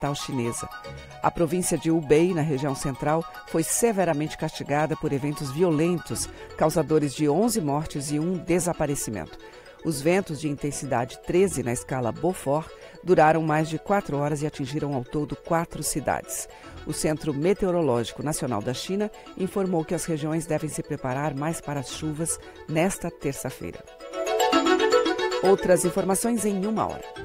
capital chinesa. A província de Hubei, na região central, foi severamente castigada por eventos violentos, causadores de 11 mortes e 1 desaparecimento. Os ventos de intensidade 13 na escala Beaufort duraram mais de 4 horas e atingiram ao todo 4 cidades. O Centro Meteorológico Nacional da China informou que as regiões devem se preparar mais para as chuvas nesta terça-feira. Outras informações em 1 hora.